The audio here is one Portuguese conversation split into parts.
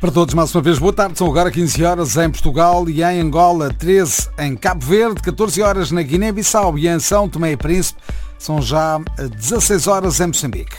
Para todos, mais uma vez, boa tarde. São agora 15 horas em Portugal e em Angola, 13 em Cabo Verde, 14 horas na Guiné-Bissau e em São Tomé e Príncipe. São já 16 horas em Moçambique.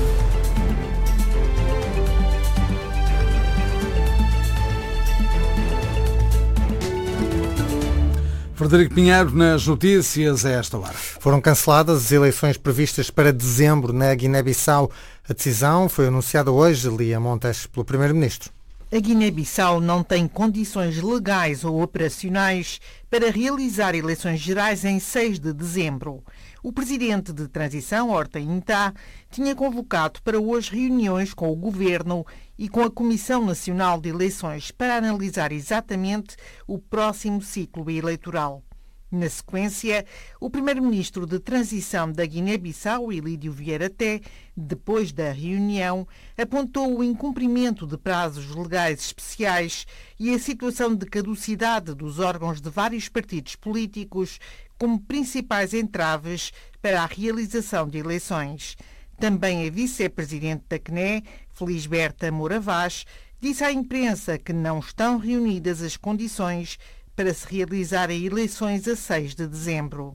Frederico Pinheiro, nas notícias a esta hora. Foram canceladas as eleições previstas para dezembro na Guiné-Bissau. A decisão foi anunciada hoje, Lia Montes, pelo Primeiro-Ministro. A Guiné-Bissau não tem condições legais ou operacionais para realizar eleições gerais em 6 de dezembro. O presidente de transição, Horta Intá, tinha convocado para hoje reuniões com o governo e com a Comissão Nacional de Eleições para analisar exatamente o próximo ciclo eleitoral. Na sequência, o primeiro-ministro de transição da Guiné-Bissau, Elídio Vieira Té, depois da reunião, apontou o incumprimento de prazos legais especiais e a situação de caducidade dos órgãos de vários partidos políticos como principais entraves para a realização de eleições. Também a vice-presidente da CNE, Felisberta Moura Vaz, disse à imprensa que não estão reunidas as condições para se realizarem eleições a 6 de dezembro.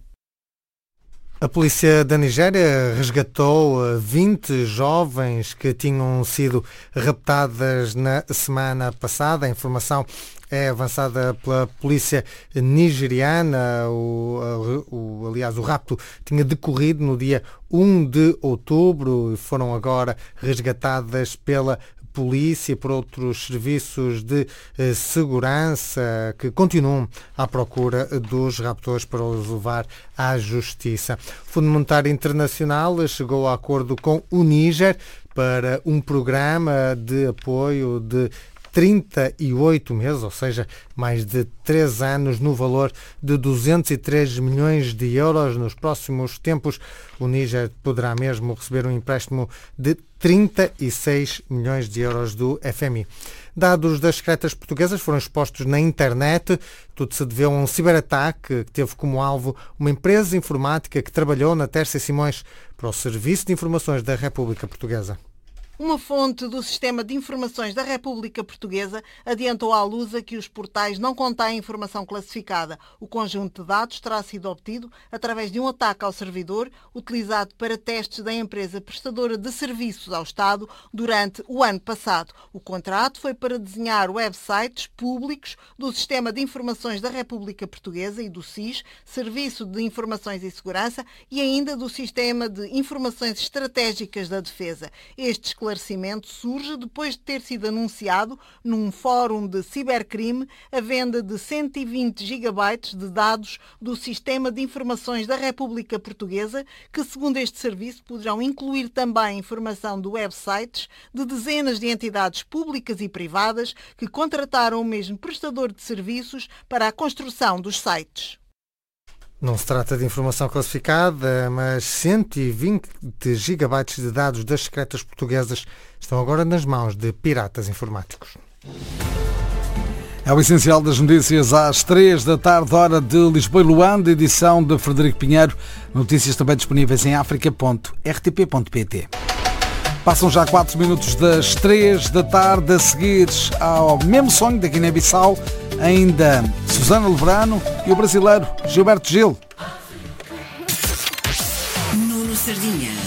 A polícia da Nigéria resgatou 20 jovens que tinham sido raptadas na semana passada. A informação é avançada pela polícia nigeriana. Aliás, o rapto tinha decorrido no dia 1 de outubro e foram agora resgatadas pela polícia e por outros serviços de segurança que continuam à procura dos raptores para os levar à justiça. O Fundo Monetário Internacional chegou a acordo com o Níger para um programa de apoio de 38 meses, ou seja, mais de 3 anos, no valor de 203 milhões de euros. Nos próximos tempos, o Níger poderá mesmo receber um empréstimo de 36 milhões de euros do FMI. Dados das secretas portuguesas foram expostos na internet. Tudo se deveu a um ciberataque que teve como alvo uma empresa informática que trabalhou na Tércia Simões para o Serviço de Informações da República Portuguesa. Uma fonte do Sistema de Informações da República Portuguesa adiantou à Lusa que os portais não contêm informação classificada. O conjunto de dados terá sido obtido através de um ataque ao servidor utilizado para testes da empresa prestadora de serviços ao Estado durante o ano passado. O contrato foi para desenhar websites públicos do Sistema de Informações da República Portuguesa e do SIS, Serviço de Informações e Segurança, e ainda do Sistema de Informações Estratégicas da Defesa. Este esclarecimento surge depois de ter sido anunciado num fórum de cibercrime a venda de 120 gigabytes de dados do Sistema de Informações da República Portuguesa, que, segundo este serviço, poderão incluir também informação de websites de dezenas de entidades públicas e privadas que contrataram o mesmo prestador de serviços para a construção dos sites. Não se trata de informação classificada, mas 120 gigabytes de dados das secretas portuguesas estão agora nas mãos de piratas informáticos. É o essencial das notícias às 3 da tarde, hora de Lisboa e Luanda, edição de Frederico Pinheiro. Notícias também disponíveis em africa.rtp.pt. Passam já 4 minutos das 3 da tarde, a seguir ao mesmo sonho da Guiné-Bissau, ainda Susana Leverano e o brasileiro Gilberto Gil. Nuno Sardinha.